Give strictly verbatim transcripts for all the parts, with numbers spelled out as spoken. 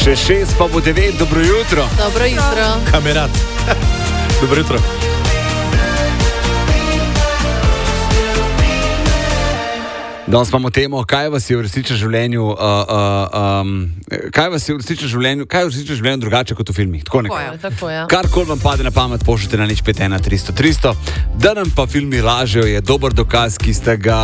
Še šest pa bo devet, dobro jutro. Dobro jutro. Kamerat. Dobro jutro. Danes imamo temo, kaj vas je v resničnem življenju, uh, uh, um, kaj vas je v resničnem življenju, kaj je v resničnem življenju drugače kot v filmih. Tako nekaj. Tako je. Karkoli vam pade na pamet, pošljite na nič pet ena tristo tristo. Da nam pa filmi lažejo, je dober dokaz, ki sta ga,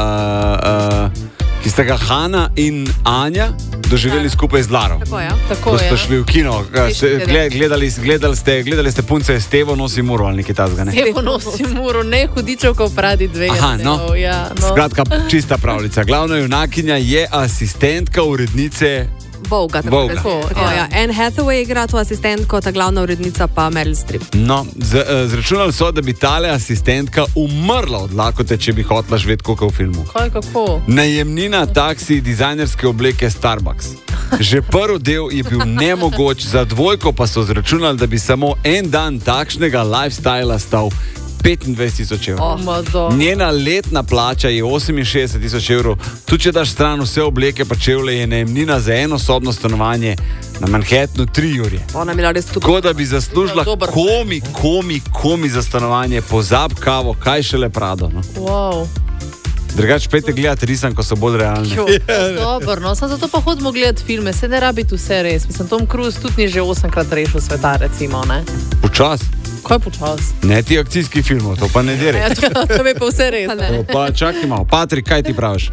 uh, uh, ki sta ga Hana in Anja doživeli skupaj z Laro. Tako je. Tako Ko ste je. šli v kino, ste, gled, gledali, gledali, ste, gledali ste punce Stevo nosi muro ali nekaj tazga, ne? Stevo nosi muro, ne hudičevkov pradi dve. Aha, no. Ja, no. Skratka, čista pravljica. Glavna junakinja je asistentka urednice Voga, tako Voga. tako, tako, ja. Anne Hathaway igra to asistentko, ta glavna urednica pa Meryl Streep. No, z, uh, zračunali so, da bi tale asistentka umrla od lakote, če bi hotela živeti kot v filmu. Kaj, kako? Najemnina taksi, dizajnerske obleke Starbucks. Že prvi del je bil nemogoč, za dvojko pa so zračunali, da bi samo en dan takšnega lifestyla stal petindvajset tisoč evrov. Oh, Njena letna plača je oseminšestdeset tisoč evrov. Tu, če daš stran vse obleke pa čevlje, je najemnina za enosobno stanovanje na Manhattnu tri jurje. Ona je bila res tudi. Tako da bi zaslužila Dober. komi, komi, komi za stanovanje, pozab kavo, kaj šele Prado. No. wow. Drugač pejte gledati risank, ko so bolj realni. Jo, dobro, no, samo zato pa hodimo gledati filme, se ne rabi tu vse res. Mislim, Tom Cruise tudi ni že osemkrat rešil sveta, recimo, ne? Počas. Kaj počas? Ne ti akcijskih filmov, to pa ne dere. Ja, to, to je pa vse res. Ne. Pa čakaj malo. Patrik, kaj ti praviš?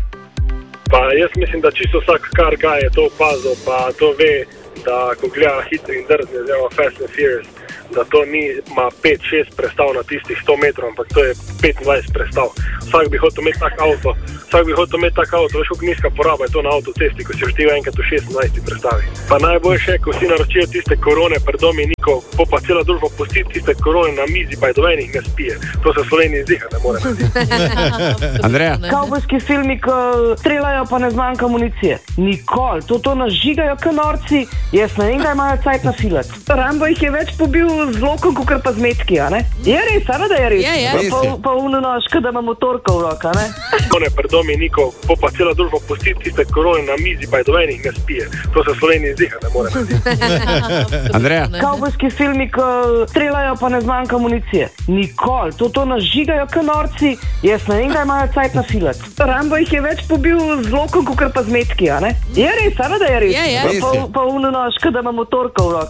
Pa jaz mislim, da čisto vsak, kar ga je to opazil, pa to ve, da ko gleda Hitri in drzni, oziroma Fast and Furious, da to ni ima pet šest prestav na tistih sto metrov, ampak to je petindvajset prestav. Vsak bi hotel imeti tak avto, vsak bi hotel imeti tak avto, veš, koliko nizka poraba je to na avtocesti, ko si vrtil enkrat v šestnajsti prestavi. Pa najboljše je, ko vsi naročijo tiste korone pred Dominico, po pa cela družba pusti tiste korone na mizi, pa je do enih ne spije. To se v Sloveniji zdiha ne more narediti. Andreja? Kavbojski filmi, ko streljajo, pa ne zmanjka municije. Nikoli. To, to nažigajo k norci, jaz ne vem, da imajo cajt na filet. Rambo jih je več pobil z lokom, kot pa z metki, a ne? Je res, a ne, da je res? Je, je. Pa, pa, pa uno nožka, da ima motorka v roka, ne? Korone pred Dominico, po pa cela družba pusti tiste korone na mizi, pa je do enih ne spije. To se v Sloveniji zdiha ne more narediti. Andreja? Kavbojski filmi, ko streljajo, pa ne zmanjka municije. Nikoli. To, to nažigajo k norci, jaz ne vem, da imajo cajt na filet. Rambo jih je več pobil z lokom, kot pa z metki, a ne? Je res, a ne, da je res? Je, je. Pa, pa, pa uno nožka, da ima motorka v roka.